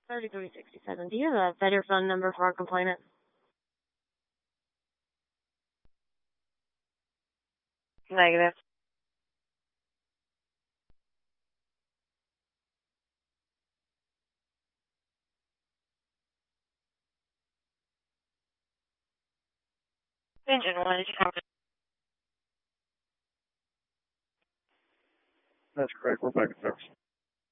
3367. Do you have a vendor phone number for our complainant? Negative. Engine 1, did you copy? That's correct. We're back in service.